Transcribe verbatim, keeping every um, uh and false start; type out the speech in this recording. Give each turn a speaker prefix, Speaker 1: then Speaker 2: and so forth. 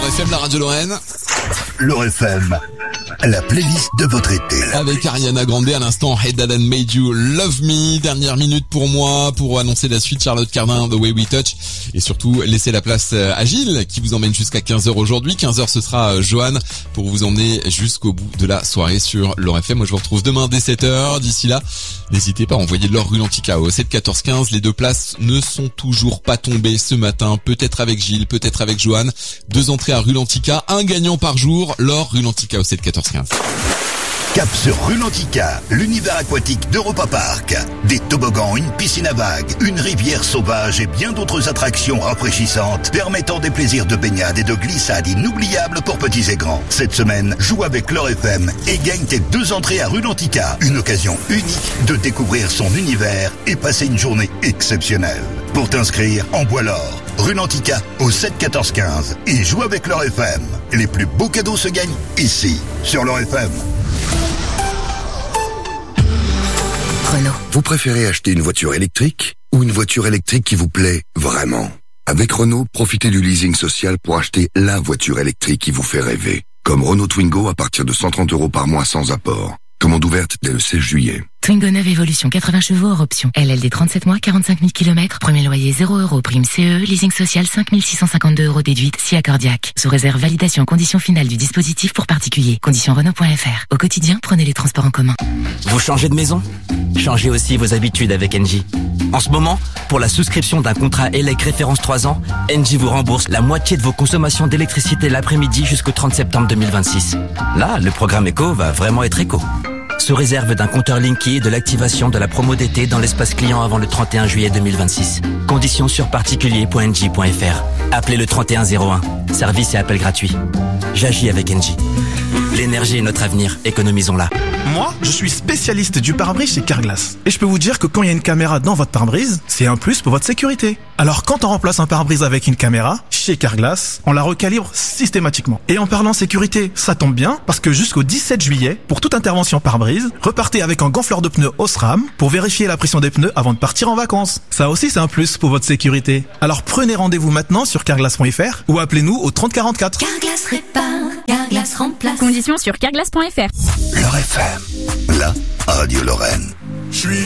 Speaker 1: L'Or F M, la radio Lorraine.
Speaker 2: L'Or F M, la playlist de votre été.
Speaker 1: Avec Ariana Grande à l'instant, Hey Dad and Made You Love Me. Dernière minute pour moi pour annoncer la suite. Charlotte Cardin, The Way We Touch. Et surtout, laisser la place à Gilles qui vous emmène jusqu'à quinze heures aujourd'hui. quinze heures, ce sera Johan pour vous emmener jusqu'au bout de la soirée sur l'Or F M. Moi, je vous retrouve demain dès sept heures. D'ici là, n'hésitez pas à envoyer de l'or rue Lantica au sept quatorze quinze. Les deux places ne sont toujours pas tombées ce matin. Peut-être avec Gilles, peut-être avec Johan. Deux entrées à rue Lantica, un gagnant par jour. L'or rue Lantica au sept quatorze quinze.
Speaker 2: Cap sur rue Lantica, l'univers aquatique d'Europa Park. Des toboggans, une piscine à vagues, une rivière sauvage et bien d'autres attractions rafraîchissantes permettant des plaisirs de baignade et de glissade inoubliables pour petits et grands. Cette semaine, joue avec l'Or F M et gagne tes deux entrées à rue Lantica. Une occasion unique de découvrir son univers et passer une journée exceptionnelle. Pour t'inscrire, envoie l'or. Rue Lantica au sept quatorze quinze et joue avec l'Or F M. Les plus beaux cadeaux se gagnent ici, sur l'Or F M.
Speaker 3: Renault.
Speaker 4: Vous préférez acheter une voiture électrique ou une voiture électrique qui vous plaît vraiment? Avec Renault, profitez du leasing social pour acheter la voiture électrique qui vous fait rêver. Comme Renault Twingo à partir de cent trente euros par mois sans apport. Commande ouverte dès le seize juillet.
Speaker 3: Twingo neuve Evolution quatre-vingts chevaux hors option. L L D trente-sept mois, quarante-cinq mille kilomètres. Premier loyer zéro euros. Prime C E. Leasing social cinq mille six cent cinquante-deux euros déduite si accordiaque. Sous réserve validation conditions finales du dispositif pour particuliers. Conditions Renault point F R. Au quotidien, prenez les transports en commun.
Speaker 5: Vous changez de maison? Changez aussi vos habitudes avec Engie. En ce moment, pour la souscription d'un contrat E L E C référence trois ans, Engie vous rembourse la moitié de vos consommations d'électricité l'après-midi jusqu'au trente septembre deux mille vingt-six. Là, le programme éco va vraiment être éco. Sous réserve d'un compteur Linky et de l'activation de la promo d'été dans l'espace client avant le trente et un juillet deux mille vingt-six. Conditions sur particulier point engie point F R. Appelez le trente et un zéro un. Service et appel gratuit. J'agis avec Engie. L'énergie est notre avenir, économisons-la.
Speaker 6: Moi, je suis spécialiste du pare-brise chez Carglass. Et je peux vous dire que quand il y a une caméra dans votre pare-brise, c'est un plus pour votre sécurité. Alors quand on remplace un pare-brise avec une caméra, chez Carglass, on la recalibre systématiquement. Et en parlant sécurité, ça tombe bien, parce que jusqu'au dix-sept juillet, pour toute intervention pare-brise, repartez avec un gonfleur de pneus Osram pour vérifier la pression des pneus avant de partir en vacances. Ça aussi, c'est un plus pour votre sécurité. Alors prenez rendez-vous maintenant sur carglass point F R ou appelez-nous au trente quarante-quatre.
Speaker 7: Carglass répare, Carglass remplace.
Speaker 8: Conditions sur carglass point F R.
Speaker 2: L'Or F M, la radio Lorraine.